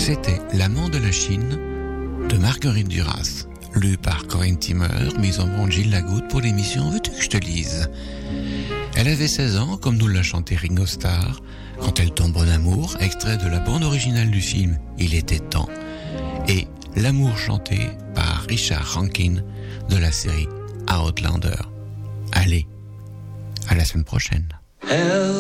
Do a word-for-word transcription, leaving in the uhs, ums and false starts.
C'était L'amant de la Chine de Marguerite Duras, lu par Corinne Timmer, mise en bande Gilles Lagoutte pour l'émission Veux-tu que je te lise? Elle avait seize ans, comme nous l'a chanté Ringo Starr, quand elle tombe en amour, extrait de la bande originale du film Il était temps, et L'amour chanté par Richard Rankin de la série Outlander. Allez, à la semaine prochaine.